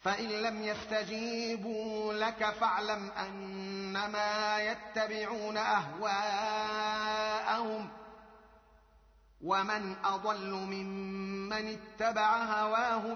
فإن لم يستجيبوا لك فاعلم أنما يتبعون أهواءهم ومن أضل ممن اتبع هواه